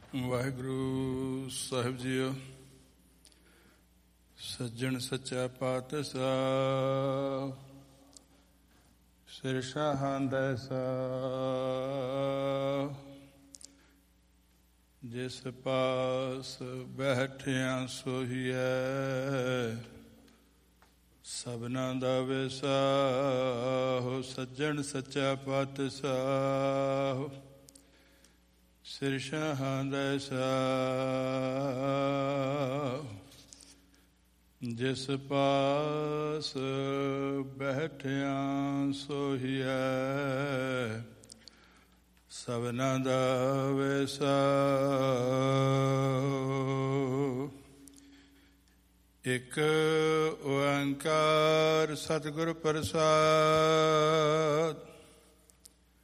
ਵਾਹਿਗੁਰੂ ਸਾਹਿਬ JIO. ਸੱਜਣ ਸੱਚਾ ਪਾਤਸ਼ਾਹ ਸਿਰ ਸ਼ਾਹਾਂ ਦੈਸਾ, ਜਿਸ ਪਾਸ ਬੈਠਿਆ ਸੋਹੀਐ ਸਭਨਾ ਦਾ ਵੈਸਾ। ਹੋ ਸੱਜਣ ਸੱਚਾ ਪਾਤਸ਼ਾਹ ਸਿਰ ਸ਼ਾਹਾਂ ਦੈਸਾ, ਜਿਸ ਪਾਸ ਬੈਠਿਆ ਸੋਹੀਐ ਸਭਨਾ ਦਾ ਵੈਸਾ। ਇਕ ਓੰਕਾਰ ਸਤਿਗੁਰ ਪ੍ਰਸਾਦਿ।